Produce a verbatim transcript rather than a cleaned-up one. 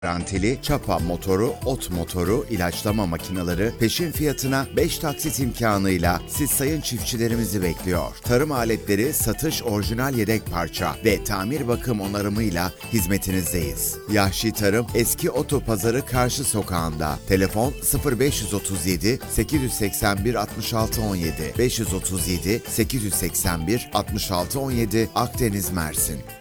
Garantili çapa motoru, ot motoru, ilaçlama makineleri peşin fiyatına beş taksit imkanıyla siz sayın çiftçilerimizi bekliyor. Tarım aletleri, satış, orijinal yedek parça ve tamir bakım onarımıyla hizmetinizdeyiz. Yahşi Tarım Eski Oto Pazarı Karşı Sokağı'nda. Telefon sıfır beş otuz yedi sekiz yüz seksen bir altmış altı on yedi beş otuz yedi sekiz yüz seksen bir altmış altı on yedi Akdeniz Mersin.